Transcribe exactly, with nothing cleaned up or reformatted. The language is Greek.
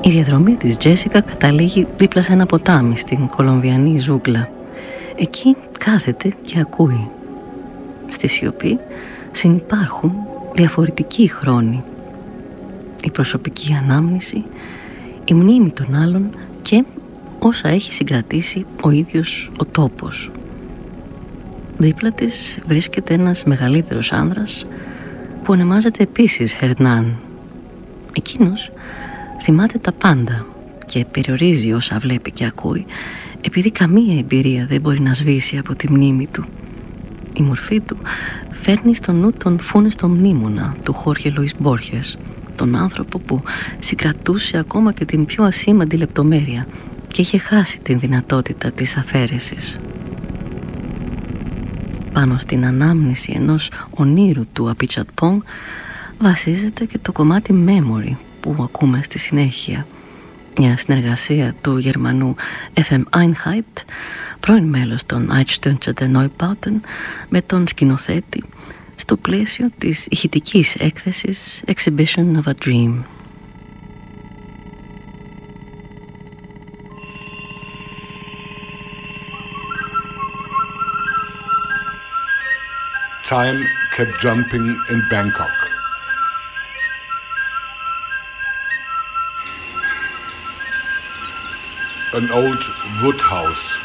Η διαδρομή της Τζέσικα καταλήγει δίπλα σε ένα ποτάμι στην κολομβιανή ζούγκλα. Εκεί κάθεται και ακούει. Στη σιωπή συνυπάρχουν διαφορετικοί χρόνοι. Η προσωπική ανάμνηση, η μνήμη των άλλων και όσα έχει συγκρατήσει ο ίδιος ο τόπος. Δίπλα της βρίσκεται ένας μεγαλύτερος άνδρας που ονομάζεται επίσης Χερνάν. Εκείνος θυμάται τα πάντα και περιορίζει όσα βλέπει και ακούει, επειδή καμία εμπειρία δεν μπορεί να σβήσει από τη μνήμη του. Η μορφή του φέρνει στο νου τον φούνεστο μνήμονα του Χόρχε Λουίς Μπόρχες, τον άνθρωπο που συγκρατούσε ακόμα και την πιο ασήμαντη λεπτομέρεια και είχε χάσει την δυνατότητα της αφαίρεσης. Πάνω στην ανάμνηση ενός ονείρου του Απιτσατπong βασίζεται και το κομμάτι Memory που ακούμε στη συνέχεια, μια συνεργασία του Γερμανού εφ εμ Einheit, πρώην μέλος των Einstürzende Neubauten, με τον σκηνοθέτη στο πλαίσιο της ηχητικής έκθεσης Exhibition of a Dream. Time kept jumping in Bangkok. An old wood house